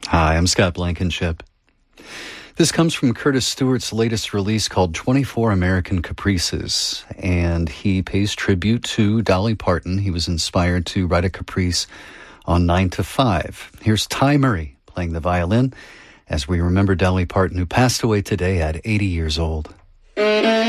Hi, I'm Scott Blankenship. This comes from Curtis Stewart's latest release called 24 American Caprices, and he pays tribute to Dolly Parton. He was inspired to write a caprice on 9 to 5. Here's Ty Murray playing the violin as we remember Dolly Parton, who passed away today at 80 years old.